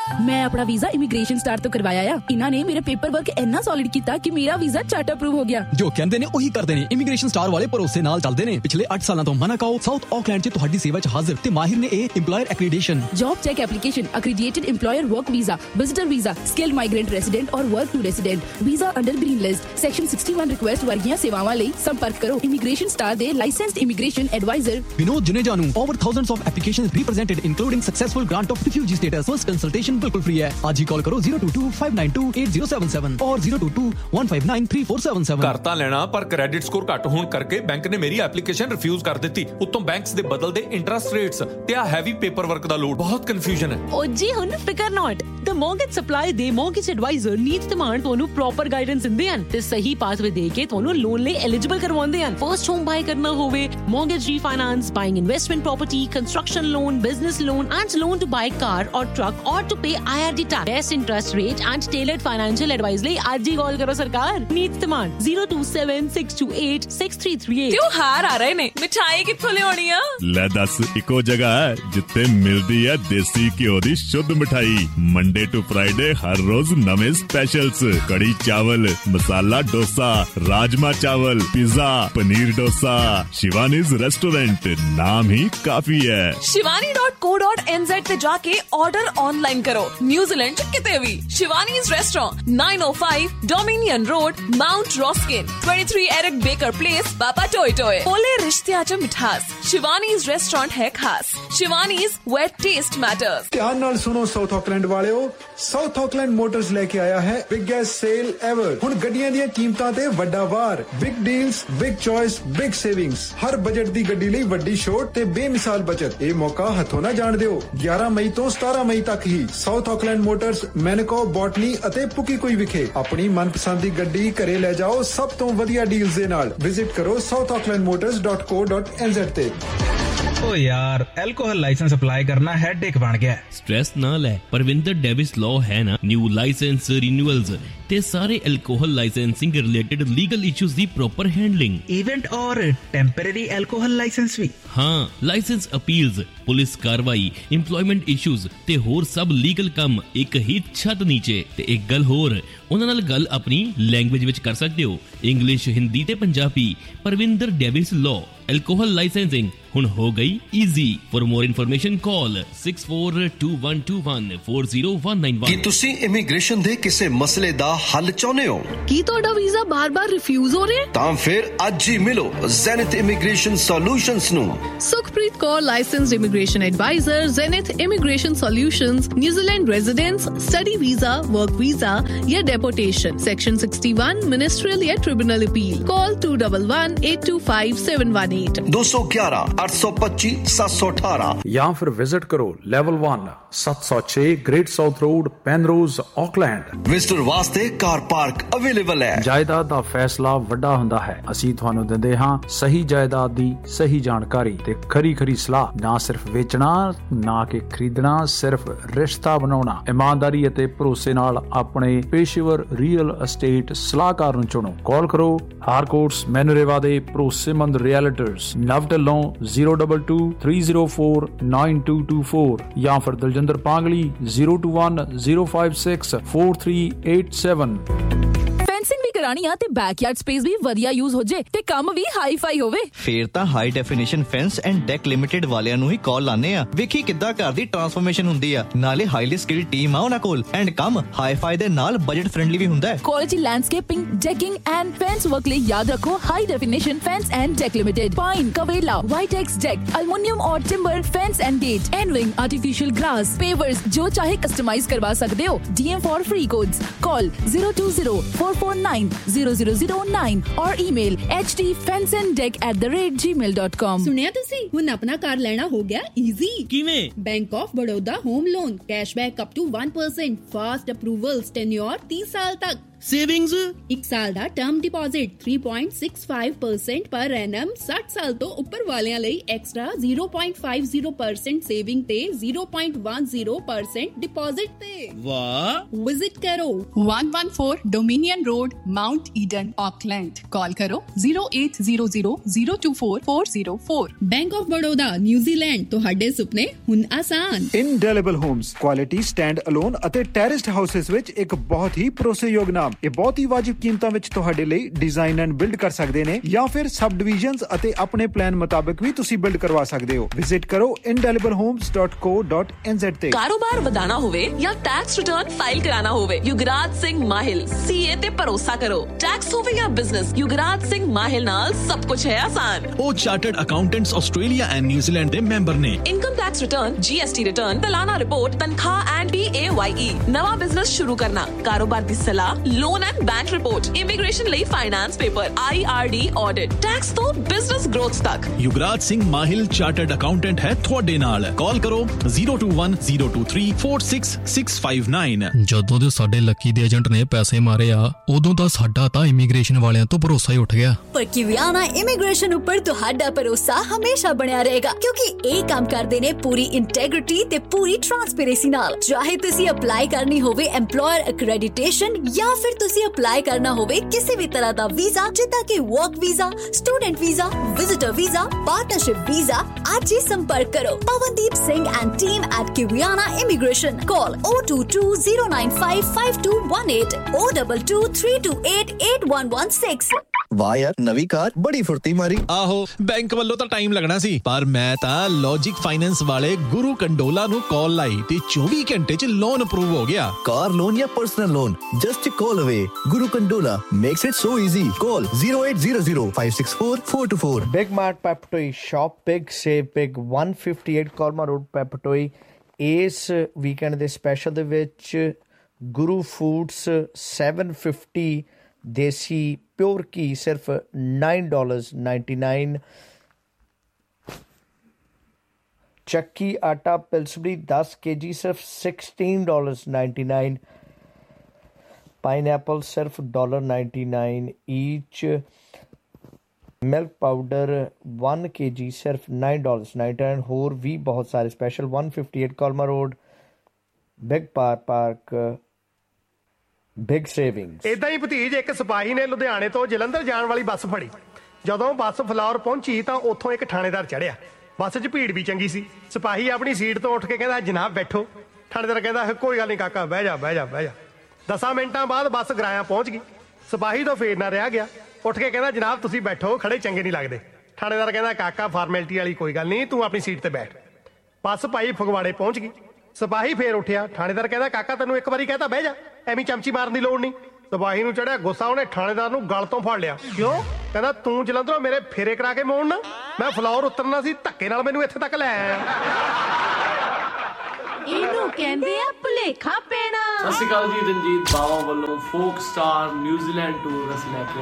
मैं अपना visa immigration star तो करवाया आ। इन्हां ने मेरे पेपर वर्क इन्ना सॉलिड कीता कि मेरा वीजा झट अप्रूव हो गया। जो कहंदे ने ओही करदे ने। इमिग्रेशन स्टार वाले भरोसे नाल चलदे ने। पिछले 8 सालां तो मनाकाओ साउथ ऑकलैंड च तुहाडी सेवा च हाजिर ते माहिर ने employer accreditation, job check application, accredited employer work visa, visitor visa, skilled migrant resident और work to resident, visa under green list, section 61 request वर्गीਆਂ सेवावां ਲਈ संपर्क करो इमिग्रेशन स्टार दे licensed immigration adviser Vinod Juneja नु। Over thousands of applications represented including successful grant of refugee status. First consultation बिल्कुल free है। आज ही call करो 022-592-8077 और 022-159-3477। घर तां लेना पर क्रेडिट स्कोर घट होण करके बैंक ने मेरी एप्लीकेशन रिफ्यूज कर ਦਿੱਤੀ। उत्तों बैंक्स दे बदलदे इंटरेस्ट रेट्स ते आ हैवी पेपर वर्क दा लोड, बहुत कंफ्यूजन है। ओ जी हुन फिकर not. The mortgage supply they mortgage adviser नीत तमान ਤੁਹਾਨੂੰ ਪ੍ਰੋਪਰ ਗਾਈਡੈਂਸ ਦਿੰਦੇ ਹਨ ਤੇ ਸਹੀ ਪਾਥਵੇ ਦੇ ਕੇ ਤੁਹਾਨੂੰ ਲੋਨ ਲਈ ਐਲੀਜੀਬਲ ਕਰਵਾਉਂਦੇ ਹਨ। ਫਰਸਟ ਹੋਮ ਬਾਈ ਕਰਨਾ ਹੋਵੇ, mortgage refinance, buying investment property, construction loan, business loan and loan to buy car or truck or to pay IRD tax, best interest rate and tailored financial advice ਲਈ ਅੱਜ ਹੀ ਕਾਲ ਕਰੋ ਸਰਕਾਰ। ਨੀਤ ਤਮਾਨ 027-628-6338। ਤਿਉਹਾਰ ਆ ਰਹੇ ਨੇ, ਮਿਠਾਈ ਕਿੱਥੋਂ ਲਿਆਉਣੀ ਆ? ਲੈ ਦੱਸ, ਇੱਕੋ ਜਗ੍ਹਾ ਹੈ ਜਿੱਥੇ ਮਿਲਦੀ ਹੈ ਦੇਸੀ ਘਿਓ ਦੀ ਸ਼ੁੱਧ ਮਿਠਾਈ। ਮੰਡੇ ਟੂ ਫਰਾਈਡੇ ਹਰ ਰੋਜ਼ ਨਵੇਂ ਸਪੈਸ਼ਲਸ, ਕੜੀ ਚਾਵਲ, ਮਸਾਲਾ ਡੋਸਾ, ਰਾਜਮਾ ਚਾਵਲ, पिज्जा, पनीर डोसा। शिवानीज रेस्टोरेंट, नाम ही काफी है। shivani.co.nz ਤੇ ਜਾ ਕੇ ਆਰਡਰ ਆਨਲਾਈਨ ਕਰੋ। ਨਿਊਜ਼ੀਲੈਂਡ ਚ ਕਿਤੇ ਵੀ ਸ਼ਿਵਾਨੀਜ਼ restaurant 905 dominion road, Mount ਰੌਸਕਿਨ, 23 Eric baker place, बाबा टोय टोय। बोले रिश्तियां च मिठास, शिवानीज रेस्टोरेंट है खास। Shivani's where taste matters। ध्यान नाल सुनो south Auckland वालेओ, south Auckland Motors लेके आया है बिगेस्ट सेल एवर। हुण गड्डियां ਦੀਆਂ ਕੀਮਤਾਂ ਤੇ ਵੱਡਾ ਵਾਰ, big deals, big choice, big savings. हर बजट ਦੀ ਗੱਡੀ ਲਈ ਵੱਡੀ ਛੋਟ ਤੇ ਬੇਮਿਸਾਲ ਬਚਤ। ਇਹ ਮੌਕਾ ਹੱਥੋਂ ਨਾ ਜਾਣ ਦਿਓ। 11 ਮਈ ਤੋਂ 17 ਮਈ ਤੱਕ ਹੀ ਸਾਊਥ ਆਕਲੈਂਡ ਮੋਟਰਸ, ਮੈਨਕੋ, ਬੋਟਨੀ ਅਤੇ ਪੁਕੀ ਕੋਈ ਵਿਖੇ ਆਪਣੀ ਮਨਪਸੰਦ ਦੀ ਗੱਡੀ ਘਰੇ ਲੈ ਜਾਓ ਸਭ ਤੋਂ ਵਧੀਆ ਡੀਲਸ ਦੇ ਨਾਲ। ਵਿਜ਼ਿਟ ਕਰੋ southaucklandmotors.co.nz ਤੇ। ओ यार, एल्कोहल लाइसेंस अप्लाई करना हेडेक बन गया। स्ट्रेस ना ले, परविंदर डेविस लॉ है ना। न्यू लाइसेंस रिन्यूअल्स ते सारे alcohol licensing related legal issues दी प्रॉपर हैंडलिंग। इवेंट और टेम्परेरी एल्कोहल लाइसेंस भी। हाँ, लाइसेंस अपील्स, पुलिस कार्रवाई, इंप्लॉयमेंट इश्यूज ते होर सब लीगल काम एक ही छत नीचे। ते एक गल होर, उन्हां नाल गल अपनी लैंग्वेज विच कर सकदे हो, इंग्लिश, हिंदी ते Punjabi. Parvinder Davis law alcohol licensing हुण हो गई easy. For more information call 6421214091। ਕੀ ਤੁਸੀਂ ਇਮੀਗ੍ਰੇਸ਼ਨ ਦੇ ਕਿਸੇ ਮਸਲੇ ਦਾ ਹੱਲ ਚਾਹੁੰਦੇ ਹੋ? ਕੀ ਤੁਹਾਡਾ ਵੀਜ਼ਾ ਬਾਰ-ਬਾਰ ਰਿਫਿਊਜ਼ ਹੋ ਰਿਹਾ? ਤਾਂ ਫਿਰ ਅੱਜ ਹੀ ਮਿਲੋ ਜ਼ੈਨਿਥ ਇਮੀਗ੍ਰੇਸ਼ਨ ਸੋਲੂਸ਼ਨਸ ਨੂੰ। Sukhpreet Kaur, licensed immigration advisor, ਜ਼ੈਨਿਥ immigration solutions, New Zealand residence, study visa, work visa या डेपोटेशन, सेक्शन 61 मिनिस्ट्रियल या ट्रिब्यूनल अपील। कॉल 2118257718 211 825 718 या फिर विजिट करो level 1 706 great south road, Penrose, Auckland. Visitor वास्ते कार पार्क अवेलेबल है। जायदाद ਦਾ ਫੈਸਲਾ ਵੱਡਾ ਹੁੰਦਾ ਹੈ। ਅਸੀਂ ਤੁਹਾਨੂੰ ਦਿੰਦੇ ਹਾਂ ਸਹੀ ਜਾਇਦਾਦ ਦੀ ਸਹੀ ਜਾਣਕਾਰੀ ਤੇ ਖਰੀ ਸਲਾਹ। ਨਾ ਸਿਰਫ ਵੇਚਣਾ, ਨਾ ਕਿ ਖਰੀਦਣਾ, ਸਿਰਫ ਰਿਸ਼ਤਾ ਬਣਾਉਣਾ। ਇਮਾਨਦਾਰੀ ਅਤੇ ਭਰੋਸੇ ਨਾਲ ਆਪਣੇ ਪੇਸ਼ੇਵਰ ਰੀਅਲ ਅਸਟੇਟ ਸਲਾਹਕਾਰ ਨੂੰ ਚੁਣੋ। ਕਾਲ ਕਰੋ ਹਾਰਕੋਟਸ ਮੈਨੂਰੇਵਾ ਦੇ ਭਰੋਸੇਮੰਦ ਰੀਅਲਟਰਸ, ਨਵ ਢਿੱਲੋਂ 022-304-9224 ਜਾਂ ਫਿਰ ਦਲਜਿੰਦਰ ਪਾਂਗਲੀ 021-056-4387। ਫੈਂਸਿੰਗ ਵੀ ਕਰਾਣੀ ਆ ਤੇ ਬੈਕਯਾਰਡ ਸਪੇਸ ਵੀ ਵਧੀਆ ਯੂਜ਼ ਹੋ ਜੇ ਤੇ ਕੰਮ ਵੀ ਹਾਈ ਫਾਈ ਹੋਵੇ। ਫੇਰ ਤਾਂ high definition fence and deck limited ਵਾਲਿਆਂ ਨੂੰ ਹੀ ਕਾਲ ਲਾਣੇ ਆ। ਵੇਖੀ ਕਿੱਦਾਂ ਘਰ ਦੀ ਟਰਾਂਸਫਰਮੇਸ਼ਨ ਹੁੰਦੀ ਆ। ਨਾਲੇ ਹਾਈਲੀ ਸਕਿਲਡ ਟੀਮ ਆ ਉਹਨਾਂ ਕੋਲ ਐਂਡ ਕੰਮ ਹਾਈ ਫਾਈ ਦੇ ਨਾਲ ਬਜਟ ਫ੍ਰੈਂਡਲੀ ਵੀ ਹੁੰਦਾ ਹੈ। Quality landscaping, ਡੈਕਿੰਗ and fence work ਲਈ ਯਾਦ ਰੱਖੋ high definition fence and deck limited. Pine, ਕਵੇਲਾ, ਵਾਈਟੈਕਸ deck, aluminium ਔਰ timber fence and gate, envying, artificial grass, pavers, जो चाहे कस्टमाइज करवा सकते हो। DM for free codes. Call 020-449-0009 और ईमेल hdfenceanddeck@gmail.com। सुनिया तुसी हुन अपना कार लेना हो गया इजी। किवें? Bank of Baroda home loan, cashback up to 1%, fast approvals, tenure 30 साल तक। ਸੇਵਿੰਗਸ 1 ਸਾਲ ਦਾ ਟਰਮ ਡਿਪੋਜ਼ਿਟ 3.65% ਪਰ ਐਨਮ 60 ਸਾਲ ਤੋਂ ਉੱਪਰ ਵਾਲਿਆਂ ਲਈ ਐਕਸਟਰਾ 0.50% ਸੇਵਿੰਗ ਤੇ 0.10% ਡਿਪੋਜ਼ਿਟ ਤੇ। ਵਾਹ। ਵਿਜ਼ਿਟ ਕਰੋ 114 Dominion Road, Mount Eden, Auckland. Call करो 0800024404। ਬੈਂਕ ਆਫ ਬੜੌਦਾ, ਨਿਊਜ਼ੀਲੈਂਡ, ਤੁਹਾਡੇ ਸੁਪਨੇ ਹੁਣ ਆਸਾਨ। ਇੰਡੈਲਿਬਲ ਹੋਮਸ, ਕੁਆਲਿਟੀ ਸਟੈਂਡ ਅਲੋਨ ਅਤੇ ਟੈਰਿਸਡ ਹਾਊਸਿਸ ਵਿੱਚ ਇੱਕ ਬਹੁਤ ਹੀ ਭਰੋਸੇਯੋਗ ਨਾਮ। ਇਹ ਬਹੁਤ ਹੀ ਵਾਜਿਬ ਕੀਮਤਾਂ ਵਿੱਚ ਤੁਹਾਡੇ ਲਈ ਡਿਜ਼ਾਈਨ ਐਂਡ ਬਿਲਡ ਕਰ ਸਕਦੇ ਨੇ ਜਾਂ ਫਿਰ ਸਬ ਡਿਵੀਜ਼ਨਸ ਅਤੇ ਆਪਣੇ ਪਲਾਨ ਮੁਤਾਬਕ ਵੀ ਤੁਸੀਂ ਬਿਲਡ ਕਰਵਾ ਸਕਦੇ ਹੋ। ਵਿਜ਼ਿਟ ਕਰੋ indelibalhomes.co.nz ਤੇ। ਕਾਰੋਬਾਰ ਵਧਾਣਾ ਹੋਵੇ ਜਾਂ ਟੈਕਸ ਰਿਟਰਨ ਫਾਈਲ ਕਰਾਣਾ ਹੋਵੇ, ਯੁਗਰਾਜ ਸਿੰਘ ਮਾਹਿਲ ਸੀਏ ਤੇ ਭਰੋਸਾ ਕਰੋ। ਟੈਕਸ ਹੋਵੇ ਜਾਂ ਬਿਜ਼ਨਸ, ਯੁਗਰਾਜ ਸਿੰਘ ਮਾਹਿਲ ਨਾਲ ਸਭ ਕੁਝ ਹੈ ਆਸਾਨ। ਉਹ chartered accountants Australia and New Zealand ਦੇ ਮੈਂਬਰ ਨੇ। Income tax return, GST return, ਸਾਲਾਨਾ ਰਿਪੋਰਟ, ਤਨਖਾਹ ਐਂਡ PAYE, ਨਵਾਂ ਬਿਜ਼ਨਸ ਸ਼ੁਰੂ ਕਰਨਾ, ਕਾਰੋਬਾਰ ਦੀ ਸਲਾਹ, loan and bank report, immigration ਲਈ finance paper, IRD audit, tax ਤੋਂ ਬਿਜ਼ਨਸ ਗ੍ਰੋਥ ਤੱਕ। ਯੁਗਰਾਜ ਸਿੰਘ ਮਾਹਿਲ ਚਾਰਟਰਡ ਅਕਾਊਂਟੈਂਟ ਹੈ ਤੁਹਾਡੇ ਨਾਲ। ਕਾਲ ਕਰੋ 0210234669। ਜਦੋਂ ਦੇ ਸਾਡੇ ਲੱਕੀ ਦੇ ਏਜੰਟ ਨੇ ਪੈਸੇ ਮਾਰੇ ਆ, ਉਦੋਂ ਦਾ ਸਾਡਾ ਤਾਂ ਇਮੀਗ੍ਰੇਸ਼ਨ ਵਾਲਿਆਂ ਤੋਂ ਭਰੋਸਾ ਹੀ ਉੱਠ ਗਿਆ। ਪਰ ਕਿਵਿਆਨਾ ਇਮੀਗ੍ਰੇਸ਼ਨ ਉੱਪਰ ਤੁਹਾਡਾ ਭਰੋਸਾ ਹਮੇਸ਼ਾ ਬਣਿਆ ਰਹੇਗਾ, ਕਿਉਂਕਿ ਇਹ ਕੰਮ ਕਰਦੇ ਨੇ ਪੂਰੀ ਇੰਟੈਗ੍ਰਿਟੀ ਤੇ ਪੂਰੀ ਟ੍ਰਾਂਸਪੇਰੈਂਸੀ ਨਾਲ। ਚਾਹੇ ਤੁਸੀਂ ਅਪਲਾਈ ਕਰਨੀ ਹੋਵੇ ਐਮਪਲੋਇਰ ਐਕ੍ਰੈਡੀਟੇਸ਼ਨ ਜਾਂ ਫਿਰ ਤੁਸੀਂ ਅਪਲਾਈ ਕਰਨਾ ਹੋਵੇ ਕਿਸੇ ਵੀ ਤਰ੍ਹਾਂ ਦਾ ਵੀਜ਼ਾ, ਜਿੱਦਾਂ ਕਿ work visa, student visa, visitor visa, partnership visa, ਅੱਜ ਹੀ ਸੰਪਰਕ ਕਰੋ Pawandeep Singh and team at ਕਿਵਿਆਨਾ immigration. ਕਾਲ 0220955218 0223288116। ਵਾਹ ਯਾਰ, ਨਵੀਂ ਕਾਰ ਬੜੀ ਫੁਰਤੀ ਮਾਰੀ। ਆਹੋ, ਬੈਂਕ ਵੱਲੋਂ ਤਾਂ ਟਾਈਮ ਲੱਗਣਾ ਸੀ, ਪਰ ਮੈਂ ਤਾਂ ਲੌਜਿਕ ਫਾਈਨੈਂਸ ਵਾਲੇ ਗੁਰੂ ਕੰਡੋਲਾ ਨੂੰ ਕਾਲ ਲਾਈ ਤੇ 24 ਘੰਟੇ 'ਚ ਲੋਨ ਅਪਰੂਵ ਹੋ ਗਿਆ। ਕਾਰ ਲੋਨ ਜਾਂ ਪਰਸਨਲ ਲੋਨ, ਜਸਟ ਕਾਲ ਅਵੇ। ਗੁਰੂ Kandola makes it so easy. Call 0800564424। Big mart ਪੈਪਟੋਈ, shop big save big, 158 ਕੋਲਮਾ road ਪੈਪਟੋਈ। ਇਸ ਵੀਕਐਂਡ ਦੇ ਸਪੈਸ਼ਲ ਦੇ ਵਿੱਚ ਗੁਰੂ ਫੂਡਸ 750 ਦੇਸੀ ਪਿਓਰ ਘੀ ਸਿਰਫ $9.99। ਚੱਕੀ ਆਟਾ ਪਿਲਸਬਰੀ 10 kg ਸਿਰਫ $16.99। ਪਾਈਨਐਪਲ ਸਿਰਫ $1.99 ਈਚ। ਮਿਲਕ ਪਾਊਡਰ 1 kg ਸਿਰਫ $9.99। ਹੋਰ ਵੀ ਬਹੁਤ ਸਾਰੇ special 158 ਕੋਲਮਾ road, big park, big savings. ਇਦਾਂ ਹੀ ਭਤੀਜ ਇੱਕ ਸਿਪਾਹੀ ਨੇ ਲੁਧਿਆਣੇ ਤੋਂ ਜਲੰਧਰ ਜਾਣ ਵਾਲੀ ਬੱਸ ਫੜੀ। ਜਦੋਂ ਬੱਸ ਫਲੌਰ ਪਹੁੰਚੀ ਤਾਂ ਉੱਥੋਂ ਇੱਕ ਥਾਣੇਦਾਰ ਚੜਿਆ। ਬੱਸ 'ਚ ਭੀੜ ਵੀ ਚੰਗੀ ਸੀ। ਸਿਪਾਹੀ ਆਪਣੀ ਸੀਟ ਤੋਂ ਉੱਠ ਕੇ ਕਹਿੰਦਾ, ਜਨਾਬ ਬੈਠੋ। ਥਾਣੇਦਾਰ ਕਹਿੰਦਾ, ਕੋਈ ਗੱਲ ਨਹੀਂ ਕਾਕਾ, ਬਹਿ ਜਾ ਬਹਿ ਜਾ ਬਹਿ ਜਾ। 10 ਮਿੰਟਾਂ ਬਾਅਦ ਬੱਸ ਗਰਾਇਆ ਪਹੁੰਚ ਗਈ। ਸਿਪਾਹੀ ਤੋਂ ਫੇਰ ਨਾ ਰਿਹਾ ਗਿਆ, ਉੱਠ ਕੇ ਕਹਿੰਦਾ, ਜਨਾਬ ਤੁਸੀਂ ਬੈਠੋ, ਖੜੇ ਚੰਗੇ ਨਹੀਂ ਲੱਗਦੇ। ਥਾਣੇਦਾਰ ਕਹਿੰਦਾ, ਕਾਕਾ ਫਾਰਮੈਲਿਟੀ ਵਾਲੀ ਕੋਈ ਗੱਲ ਨਹੀਂ, ਤੂੰ ਆਪਣੀ ਸੀਟ ਤੇ ਬੈਠ। ਬੱਸ ਭਾਈ ਫਗਵਾੜੇ ਪਹੁੰਚ ਗਈ। ਸਿਪਾਹੀ ਫੇਰ ਉੱਠਿਆ। ਥਾਣੇਦਾਰ ਕਹਿੰਦਾ, ਕਾਕਾ ਤੈਨੂੰ ਇੱਕ ਵਾਰੀ ਕਹਤਾ ਬਹਿ ਜਾ, ਐਵੇਂ ਚਮਚੀ ਮਾਰਨ ਦੀ ਲੋੜ ਨਹੀਂ। ਸਿਪਾਹੀ ਨੂੰ ਚੜਿਆ ਗੁੱਸਾ, ਉਹਨੇ ਥਾਣੇਦਾਰ ਨੂੰ ਗਲ ਤੋਂ ਫੜ ਲਿਆ। ਕਿਉਂ? ਕਹਿੰਦਾ, ਤੂੰ ਜਲੰਧਰੋਂ ਮੇਰੇ ਫੇਰੇ ਕਰਾ ਕੇ ਮੋੜਨਾ, ਮੈਂ ਫਲੌਰ ਉਤਰਨਾ ਸੀ, ਧੱਕੇ ਨਾਲ ਮੈਨੂੰ ਇੱਥੇ ਤੱਕ ਲੈ ਆਇਆ। ਇਹਨੂੰ ਕਹਿੰਦੇ ਆ ਭੁਲੇਖਾ ਪੈਣਾ। ਸਤਿ ਸ਼੍ਰੀ ਅਕਾਲ ਜੀ, ਰਣਜੀਤ ਬਾਵਾ ਵੱਲੋਂ ਫੋਕ ਸਟਾਰ ਨਿਊਜ਼ੀਲੈਂਡ ਟੂਰ ਅਸੀਂ ਲੈ ਕੇ